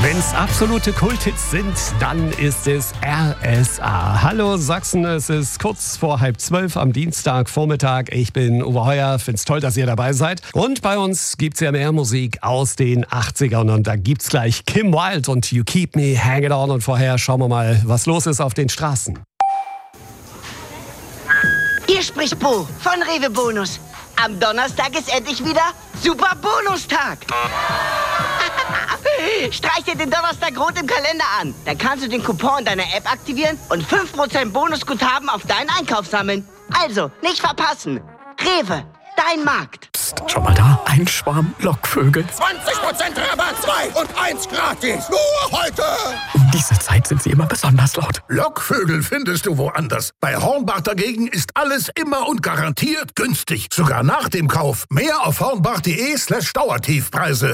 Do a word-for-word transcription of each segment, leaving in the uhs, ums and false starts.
Wenn's absolute Kulthits sind, dann ist es R S A. Hallo Sachsen, es ist kurz vor halb zwölf am Dienstagvormittag. Ich bin Uwe Heuer, find's toll, dass ihr dabei seid. Und bei uns gibt's ja mehr Musik aus den achtzigern und da gibt's gleich Kim Wilde und You Keep Me Hanging On. Und vorher schauen wir mal, was los ist auf den Straßen. Hier spricht Bo von Rewe Bonus. Am Donnerstag ist endlich wieder Super Bonustag. Streich dir den Donnerstag rot im Kalender an. Dann kannst du den Coupon in deiner App aktivieren und fünf Prozent Bonusguthaben auf deinen Einkauf sammeln. Also, nicht verpassen. Rewe, dein Markt. Psst, schau mal da, ein Schwarm Lockvögel. zwanzig Prozent Rabatt, zwei und eins gratis. Nur heute. Um diese Zeit sind sie immer besonders laut. Lockvögel findest du woanders. Bei Hornbach dagegen ist alles immer und garantiert günstig. Sogar nach dem Kauf. Mehr auf hornbach.de slash Dauertiefpreise.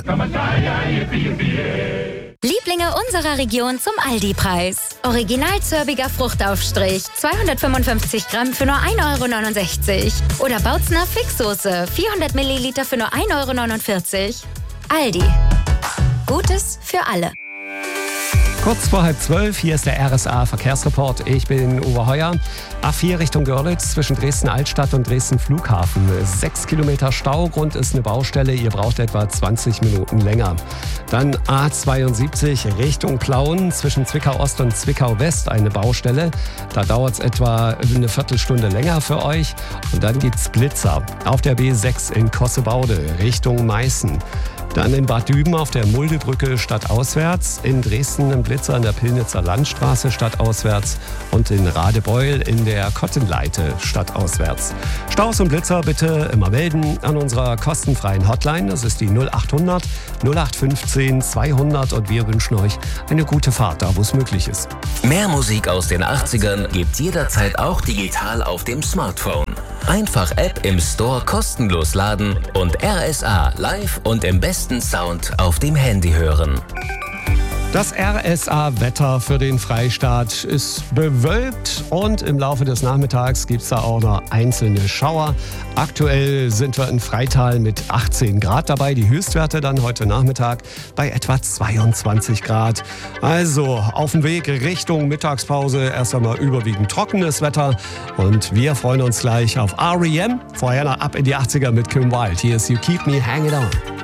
Lieblinge unserer Region zum Aldi-Preis. Original zörbiger Fruchtaufstrich, zweihundertfünfundfünfzig Gramm für nur ein Euro neunundsechzig. Oder Bautzner Fixsoße, vierhundert Milliliter für nur ein Euro neunundvierzig. Aldi. Gutes für alle. Kurz vor halb zwölf, hier ist der R S A Verkehrsreport. Ich bin Uwe Heuer. A vier Richtung Görlitz zwischen Dresden-Altstadt und Dresden-Flughafen. Sechs Kilometer Stau, Grund ist eine Baustelle. Ihr braucht etwa zwanzig Minuten länger. Dann A zweiundsiebzig Richtung Plauen zwischen Zwickau-Ost und Zwickau-West eine Baustelle. Da dauert es etwa eine Viertelstunde länger für euch. Und dann gibt's Blitzer auf der B sechs in Kossebaude Richtung Meißen. Dann in Bad Düben auf der Muldebrücke stadtauswärts, in Dresden im Blitzer an der Pillnitzer Landstraße stadtauswärts und in Radebeul in der Kottenleite stadtauswärts. Staus und Blitzer bitte immer melden an unserer kostenfreien Hotline. Das ist die null achthundert null acht fünfzehn zweihundert und wir wünschen euch eine gute Fahrt, da wo es möglich ist. Mehr Musik aus den achtzigern gibt's jederzeit auch digital auf dem Smartphone. Einfach App im Store kostenlos laden und R S A live und im besten Sound auf dem Handy hören. Das R S A-Wetter für den Freistaat ist bewölkt und im Laufe des Nachmittags gibt es da auch noch einzelne Schauer. Aktuell sind wir in Freital mit achtzehn Grad dabei, die Höchstwerte dann heute Nachmittag bei etwa zweiundzwanzig Grad. Also auf dem Weg Richtung Mittagspause erst einmal überwiegend trockenes Wetter und wir freuen uns gleich auf R E M. Vorher noch ab in die achtziger mit Kim Wilde. Hier ist You Keep Me Hanging On.